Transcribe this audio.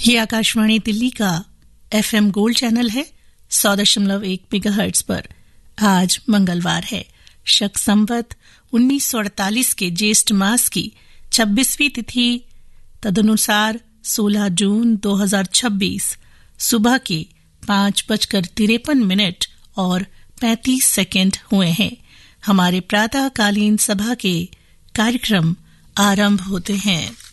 ये आकाशवाणी दिल्ली का FM gold channel है 100.1 मेगाहर्ट्ज पर। आज मंगलवार है, शक संवत 1948 के ज्येष्ठ मास की 26वीं तिथि, तदनुसार 16 जून 2026 सुबह के 5:53 और 35 सेकंड हुए हैं। हमारे प्रातःकालीन सभा के कार्यक्रम आरंभ होते हैं।